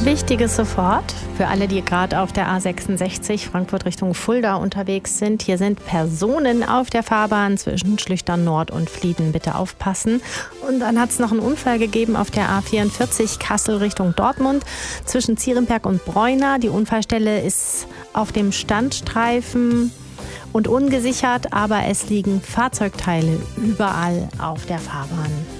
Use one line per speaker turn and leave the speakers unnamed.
Wichtiges sofort für alle, die gerade auf der A66 Frankfurt Richtung Fulda unterwegs sind. Hier sind Personen auf der Fahrbahn zwischen Schlüchtern Nord und Flieden. Bitte aufpassen. Und dann hat es noch einen Unfall gegeben auf der A44 Kassel Richtung Dortmund zwischen Zierenberg und Breuna. Die Unfallstelle ist auf dem Standstreifen und ungesichert, aber es liegen Fahrzeugteile überall auf der Fahrbahn.